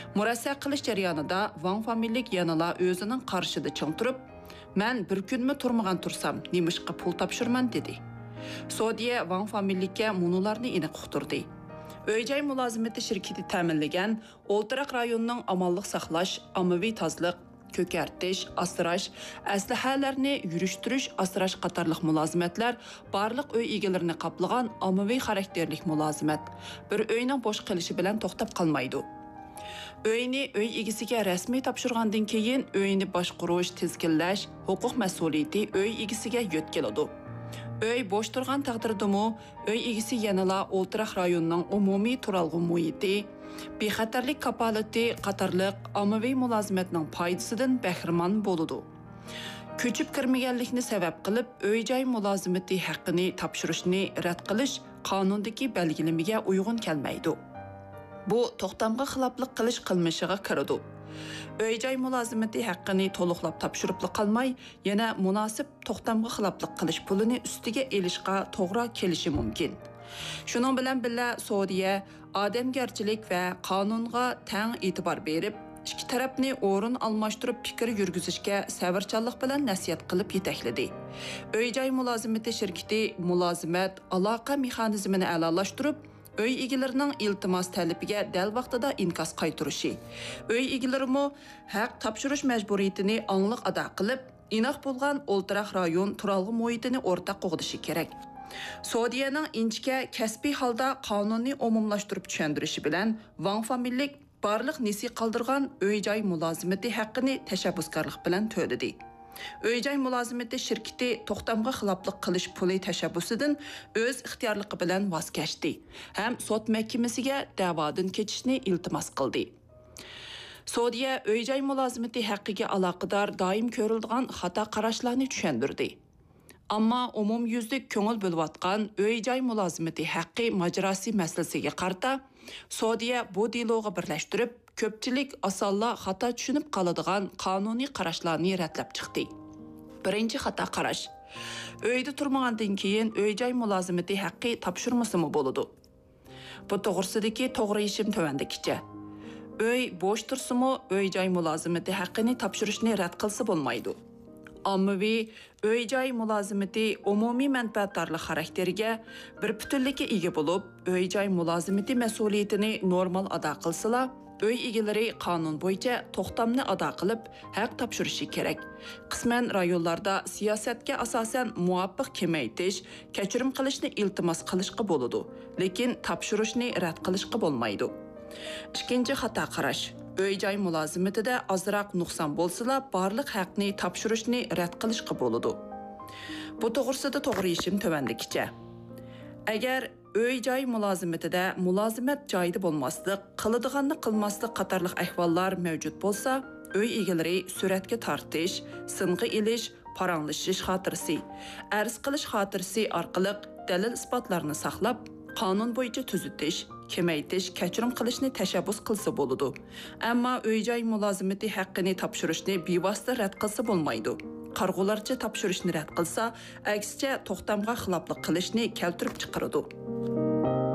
Murassa qilish jarayonida Wang familiyalik yanala o'zining qarshida ching turib, "Men bir kunmi turmagan tursam, nemishqa pul topshirman" dedi. Sodiya Wang familiylikka munularni aniq uqtirdi. Öy-joy mulozimati shirkati ta'minlagan O'ltiraq rayonining amonlik saqlash, ommaviy tozliq, ko'kartish, asrash, aslahalarni yurishtirish, asrash qatorliq mulozimatlar barliq uy egalarini qoplagan ommaviy xarakterlik mulozimat. Bir uyning bo'sh qilishi bilan to'xtab qolmaydi. Uyni uy egasiga rasmiy topshirgandan keyin uyni boshqarish, tizginlash, huquq mas'uliyati uy egasiga yo'tkaladi. Uy bo'sh turgan taqdirdami, uy egasi yanala O'ltiraq rayonining umumiy turalg'u muhiti, bexatarlik kapolati qatorliq ommaviy mulozimatning foydasidan bahramand bo'ladi. Ko'chib kirmaganlikni sabab qilib, uy-joy mulozimati haqqini topshirishni rad qilish qonundagi belgilamaga uyg'un kelmaydi. Bu to'xtamga xiloflik qilish qilmishiga kiradi. Uy-joy mulozimati haqqini to'liqlab topshirib qolmay, yana munosib to'xtamga xiloflik qilish pulini ustiga elishga to'g'ri kelishi mumkin. Shuning bilan birga Saudiya odamgarchilik va qonunga teng e'tibor berib, ikki tarafni o'rin almashtirib fikr yurgizishga sabrchanlik bilan nasihat qilib yetakladi. Uy-joy mulozimati shirkati mulozimat aloqa mexanizmini a'lolashtirib, uy egalarining iltimos talabiga dal vaqtida inkas qaytirishi, uy egalarimi haq topshirish majburiyatini angliq ado qilib, inoq bo'lgan O'ltiraq rayon turalg'u muhitini o'rtaq qo'g'dishi kerak. Saudiyaning inchka kasbiy holda qonunni umumlashtirib tushundirishi bilan Wang familiyalik barliq nesi qoldirgan uy-joy mulozimati haqqini tashabbuskorlik bilan to'ladi. Uy-joy mulozimati shirkati to'xtamga xiloflik qilish puli tashabbusidan o'z ixtiyorligi bilan voz kechdi. Ham sud mahkamasiga da'vodan kechishni iltimos qildi. Saudiya uy-joy mulozimati haqqiga aloqador doim ko'rilgan xato qarashlarni tushundirdi. Ammo umumyuzlik ko'ngil bo'layotgan uy-joy mulozimati haqqi majrosi masalasiga qarata Saudiya bu dialoga birlashtirib, ko'pchilik osonla xato tushunib qoladigan qonuniy qarashlarni ratlab chiqdi. Birinchi xato qarash. Uyda turmagandan keyin uy-joy mulozimati haqqi topshirmasimi bo'ladi? Bu to'g'risidagi to'g'ri yechim tuvandikicha. Uy bo'sh tursimi, uy-joy mulozimati haqqini topshirishni rad qilsa bo'lmaydi. Ommaviy uy-joy mulozimati umumiy manfaatdorlik xarakteriga bir butunlikka ega bo'lib, uy-joy mulozimati mas'uliyatini normal ado qilsalar, uy egalari qonun bo'yicha to'xtamni ado qilib, haq topshirishi kerak. Qisman rayonlarda siyosatga asosan muvofiq kemaytish, kechirim qilishni iltimos qilishga bo'ladi, lekin topshirishni rad qilishga bo'lmaydi. Ikkinchi xato qarash. Uy-joy mulozimatida ozroq nuqson bo'lsa-la, barliq haqni topshirishni rad qilishga bo'ladi. Bu to'g'risida to'g'ri yechim tuvandikicha. Agar uy-joy mulozimatida mulozimat joyida bo'lmaslik, qiladiganni qilmaslik qatorliq ahvollar mavjud bo'lsa, uy egalari suratga tortish, sing'i ilish, paranglashish xotirasi, arz qilish xotirasi orqali dalil isbotlarni saqlab, qonun bo'yicha tuzitish, kemaytish, kechirim qilishni tashabbus qilsa bo'ladi. Ammo uy-joy mulozimati haqqini topshirishni bevosita rad qilsa bo'lmaydi. Qarg'ularcha topshirishni rad qilsa, aksicha to'xtamga xiloflik qilishni keltirib chiqaradi.